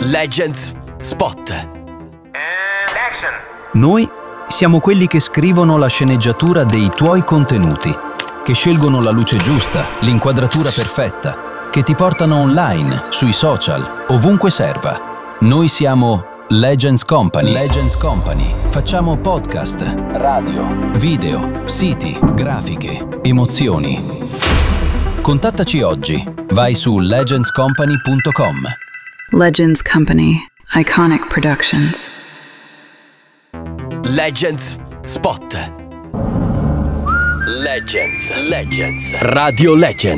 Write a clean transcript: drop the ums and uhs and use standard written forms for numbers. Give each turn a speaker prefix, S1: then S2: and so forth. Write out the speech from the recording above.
S1: Legends Spot.
S2: Action.
S3: Noi siamo quelli che scrivono la sceneggiatura dei tuoi contenuti, che scelgono la luce giusta, l'inquadratura perfetta, che ti portano online, sui social, ovunque serva. Noi siamo Legends Company. Legends Company. Facciamo podcast, radio, video, siti, grafiche, emozioni. Contattaci oggi. Vai su legendscompany.com.
S4: Legends Company. Iconic Productions.
S1: Legends Spot. Legends. Radio Legends.